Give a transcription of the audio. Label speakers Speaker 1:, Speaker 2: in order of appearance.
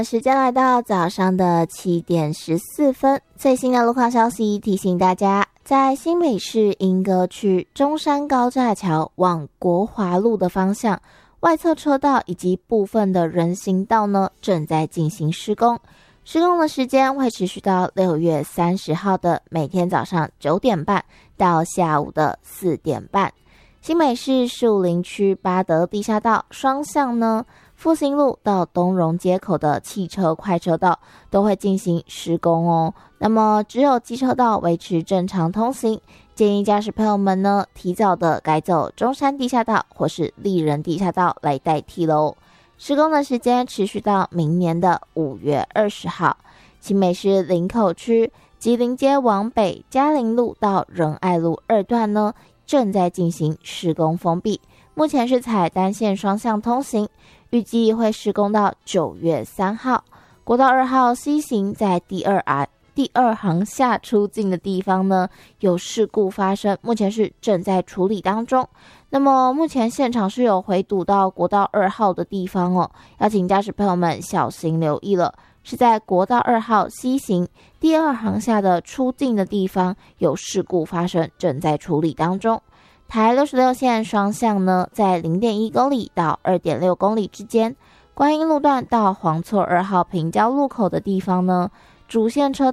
Speaker 1: 时间来到早上的7:14，最新的路况消息提醒大家，在新北市莺歌区中山高架桥往国华路的方向，外侧车道以及部分的人行道呢正在进行施工，施工的时间会持续到6月30号的每天早上9点半到下午的4点半。新北市树林区八德地下道双向呢，复兴路到东荣街口的汽车快车道都会进行施工哦。那么只有机车道维持正常通行，建议驾驶朋友们呢提早的改走中山地下道或是立人地下道来代替喽。施工的时间持续到明年的5月20号。新北市林口区吉林街往北嘉陵路到仁爱路2段呢正在进行施工封闭，目前是采单线双向通行，预计会施工到9月3号。国道2号 C 型在第二航下出境的地方呢有事故发生，目前是正在处理当中。那么目前现场是有回堵到国道2号的地方哦，要请驾驶朋友们小心留意了，是在国道2号 C 型第二航下的出境的地方有事故发生，正在处理当中。台66线双向呢，在 0.1 公里到 2.6 公里之间，观音路段到黄厝2号平交路口的地方呢，主线车